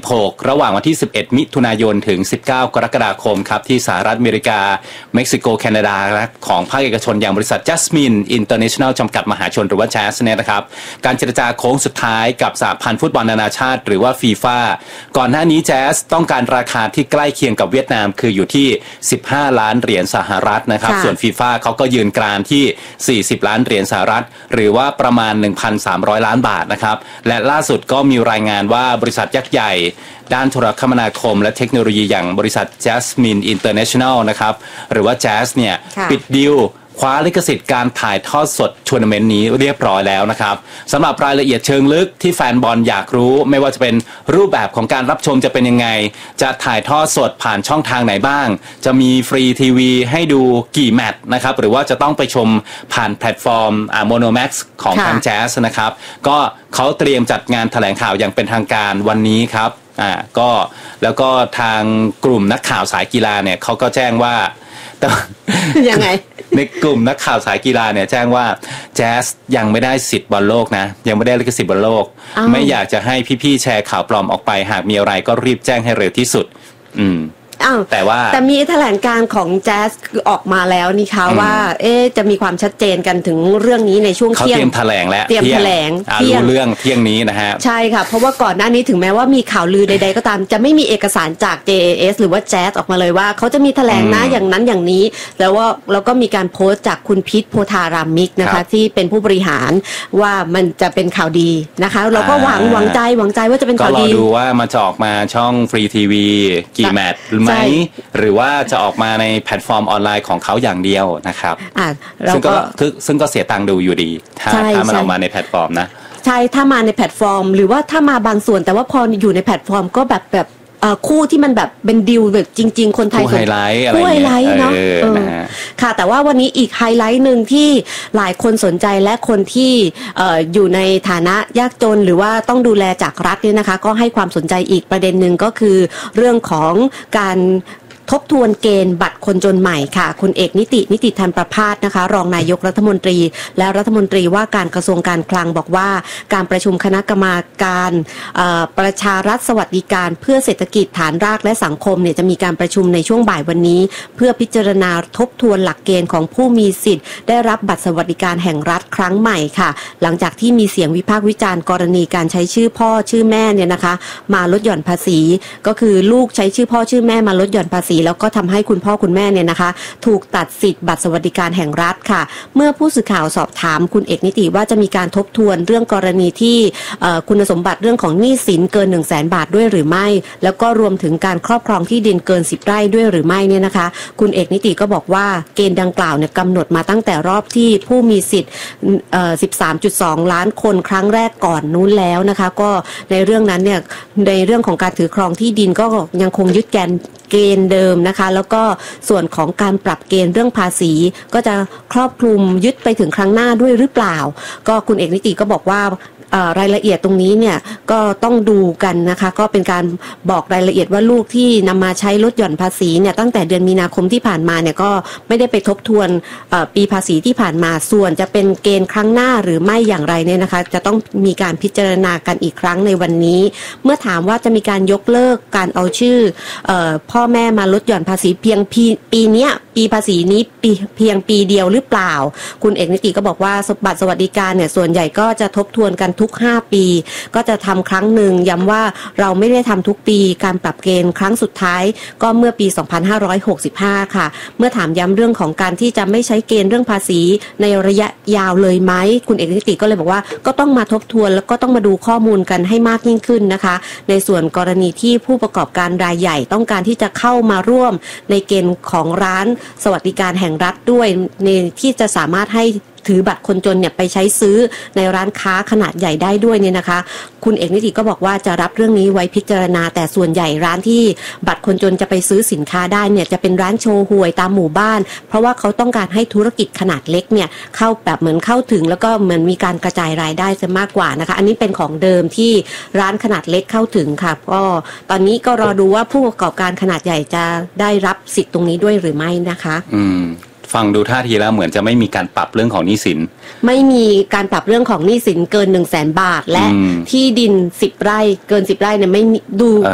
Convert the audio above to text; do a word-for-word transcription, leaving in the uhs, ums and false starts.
บหกระหว่างวันที่สิบเอ็ดมิถุนายนถึงสิบเก้ากรกฎาคมครับที่สหรัฐอเมริกาเม็กซิโกแคนาดาของภาคเอกชนอย่างบริษัท Jasmine International จำกัดมหาชนหรือว่า Jazz เนี่ยนะครับการเจรจาโค้งสุดท้ายกับสหพันธ์ฟุตบอลนานาชาติหรือว่า ฟีฟ่า ก่อนหน้านี้ Jazz ต้องการราคาที่ใกล้เคียงกับเวียดนามคืออยู่ที่สิบห้าล้านเหรียญสหรัฐนะครับส่วน ฟีฟ่า เขาก็ยืนกรานที่สี่สิบล้านเหรียญสหรัฐหรือว่าประมาณ หนึ่งพันสามร้อยล้านบาทนะครับและล่าสุดก็มีรายงานว่าบริษัทยักษ์ใหญ่ด้านโทรคมนาคมและเทคโนโลยีอย่างบริษัท Jasmine International นะครับหรือว่า Jazz เนี่ยปิดดีลคว้าลิขสิทธิ์การถ่ายทอดสดทัวร์นาเมนต์นี้เรียบร้อยแล้วนะครับสำหรับรายละเอียดเชิงลึกที่แฟนบอลอยากรู้ไม่ว่าจะเป็นรูปแบบของการรับชมจะเป็นยังไงจะถ่ายทอดสดผ่านช่องทางไหนบ้างจะมีฟรีทีวีให้ดูกี่แมตช์นะครับหรือว่าจะต้องไปชมผ่านแพลตฟอร์มอ่า Monomax ของทาง Jazz นะครับก็เขาเตรียมจัดงานแถลงข่าวอย่างเป็นทางการวันนี้ครับอ่าก็แล้วก็ทางกลุ่มนักข่าวสายกีฬาเนี่ยเขาก็แจ้งว่ายังไงในกลุ่มนักข่าวสายกีฬาเนี่ยแจ้งว่าแจ๊สยังไม่ได้สิทธิ์บอลโลกนะยังไม่ได้ลิขสิทธิ์บอลโลกไม่อยากจะให้พี่ๆแชร์ข่าวปลอมออกไปหากมีอะไรก็รีบแจ้งให้เร็วที่สุดอืมแต่ว่าแต่มีแถลงการของแจ๊สคือออกมาแล้วนี่คะว่าเอ๊ะจะมีความชัดเจนกันถึงเรื่องนี้ในช่วงเที่ยงเขาเตรียมแถลงแล้วเตรียมแถลงเที่ยงรู้เรื่องเที่ยงนี้นะฮะใช่ค่ะเพราะว่าก่อนหน้านี้ถึงแม้ว่ามีข่าวลือใดๆก็ตามจะไม่มีเอกสารจาก เจ เอ เอส หรือว่าแจ๊สออกมาเลยว่าเขาจะมีแถลงนะอย่างนั้นอย่างนี้แล้วว่าแล้วก็มีการโพสต์จากคุณพิษโพธารามิกนะคะที่เป็นผู้บริหารว่ามันจะเป็นข่าวดีนะคะเราก็หวังหวังใจหวังใจว่าจะเป็นข่าวดีก็รอดูว่ามันจะออกมาช่องฟรีทีวีกี่แมตช์ไหมหรือว่าจะออกมาในแพลตฟอร์มออนไลน์ของเขาอย่างเดียวนะครับซึ่งก็ซึ่งก็เสียตังค์ดูอยู่ดีถ้าถ้ามันออกมาในแพลตฟอร์มนะใช่ถ้ามาในแพลตฟอร์มหรือว่าถ้ามาบางส่วนแต่ว่าพออยู่ในแพลตฟอร์มก็แบบแบบคู่ที่มันแบบเป็นดิวแบบจริงๆคนไทยคู่ไฮไลท์อะไรคู่ไฮไลท์เนาะค่ะแต่ว่าวันนี้อีกไฮไลท์หนึ่งที่หลายคนสนใจและคนที่อยู่ในฐานะยากจนหรือว่าต้องดูแลจากรัฐเนี่ยนะคะก็ให้ความสนใจอีกประเด็นหนึ่งก็คือเรื่องของการทบทวนเกณฑ์บัตรคนจนใหม่ค่ะคุณเอกนิตินิติธรรมประภาสนะคะรองนายกรัฐมนตรีและรัฐมนตรีว่าการกระทรวงการคลังบอกว่าการประชุมคณะกรรมการประชารัฐสวัสดิการเพื่อเศรษฐกิจฐานรากและสังคมเนี่ยจะมีการประชุมในช่วงบ่ายวันนี้เพื่อพิจารณาทบทวนหลักเกณฑ์ของผู้มีสิทธิ์ได้รับบัตรสวัสดิการแห่งรัฐครั้งใหม่ค่ะหลังจากที่มีเสียงวิพากษ์วิจารณ์กรณีการใช้ชื่อพ่อชื่อแม่เนี่ยนะคะมาลดหย่อนภาษีก็คือลูกใช้ชื่อพ่อชื่อแม่มาลดหย่อนภาษีแล้วก็ทำให้คุณพ่อคุณแม่เนี่ยนะคะถูกตัดสิทธิ์บัตรสวัสดิการแห่งรัฐค่ะเมื่อผู้สื่อข่าวสอบถามคุณเอกนิติว่าจะมีการทบทวนเรื่องกรณีที่คุณสมบัติเรื่องของหนี้สินเกิน หนึ่งแสน บาทด้วยหรือไม่แล้วก็รวมถึงการครอบครองที่ดินเกินสิบไร่ด้วยหรือไม่เนี่ยนะคะคุณเอกนิติก็บอกว่าเกณฑ์ดังกล่าวเนี่ยกำหนดมาตั้งแต่รอบที่ผู้มีสิทธิ์ สิบสามจุดสอง ล้านคนครั้งแรกก่อนนู้นแล้วนะคะก็ในเรื่องนั้นเนี่ยในเรื่องของการถือครองที่ดินก็ยังคงยึดแกนเกณฑ์เดิมนะคะแล้วก็ส่วนของการปรับเกณฑ์เรื่องภาษีก็จะครอบคลุมยึดไปถึงครั้งหน้าด้วยหรือเปล่าก็คุณเอกนิติก็บอกว่ารายละเอียดตรงนี้เนี่ยก็ต้องดูกันนะคะก็เป็นการบอกรายละเอียดว่าลูกที่นำมาใช้ลดหย่อนภาษีเนี่ยตั้งแต่เดือนมีนาคมที่ผ่านมาเนี่ยก็ไม่ได้ไปทบทวนปีภาษีที่ผ่านมาส่วนจะเป็นเกณฑ์ครั้งหน้าหรือไม่อย่างไรเนี่ยนะคะจะต้องมีการพิจารณากันอีกครั้งในวันนี้เมื่อถามว่าจะมีการยกเลิกการเอาชื่อพ่อแม่มาลดหย่อนภาษีเพียงปีนี้ปีภาษีนี้ปีเพียงปีเดียวหรือเปล่าคุณเอกนิติก็บอกว่าบัตรสวัสดิการเนี่ยส่วนใหญ่ก็จะทบทวนกันทุกห้าปีก็จะทำครั้งหนึ่งย้ำว่าเราไม่ได้ทำทุกปีการปรับเกณฑ์ครั้งสุดท้ายก็เมื่อปีสองพันห้าร้อยหกสิบห้าค่ะเมื่อถามย้ำเรื่องของการที่จะไม่ใช้เกณฑ์เรื่องภาษีในระยะยาวเลยไหมคุณเอกนิติก็เลยบอกว่าก็ต้องมาทบทวนแล้วก็ต้องมาดูข้อมูลกันให้มากยิ่งขึ้นนะคะในส่วนกรณีที่ผู้ประกอบการรายใหญ่ต้องการที่จะเข้ามาร่วมในเกณฑ์ของร้านสวัสดิการแห่งรัฐด้วยในที่จะสามารถให้ถือบัตรคนจนเนี่ยไปใช้ซื้อในร้านค้าขนาดใหญ่ได้ด้วยเนี่ยนะคะคุณเอกนิติก็บอกว่าจะรับเรื่องนี้ไว้พิจารณาแต่ส่วนใหญ่ร้านที่บัตรคนจนจะไปซื้อสินค้าได้เนี่ยจะเป็นร้านโชว์หวยตามหมู่บ้านเพราะว่าเขาต้องการให้ธุรกิจขนาดเล็กเนี่ยเข้าแบบเหมือนเข้าถึงแล้วก็เหมือนมีการกระจายรายได้ซะมากกว่านะคะอันนี้เป็นของเดิมที่ร้านขนาดเล็กเข้าถึงค่ะก็ตอนนี้ก็รอดูว่าผู้ประกอบการขนาดใหญ่จะได้รับสิทธิ์ตรงนี้ด้วยหรือไม่นะคะอืมฟังดูท่าทีแล้วเหมือนจะไม่มีการปรับเรื่องของหนี้สินไม่มีการปรับเรื่องของหนี้สินเกิน หนึ่งแสน บาทและที่ดินสิบไร่เกินสิบไร่เนี่ยไม่ดู